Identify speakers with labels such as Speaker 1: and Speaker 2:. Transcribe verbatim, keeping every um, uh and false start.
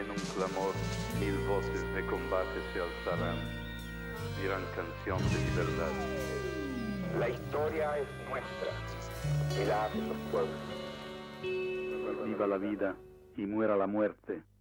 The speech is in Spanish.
Speaker 1: en un clamor, mil voces de combate se alzarán, dirán canción de libertad.
Speaker 2: La historia es nuestra, y la hacen los pueblos.
Speaker 1: Viva la vida y muera la muerte.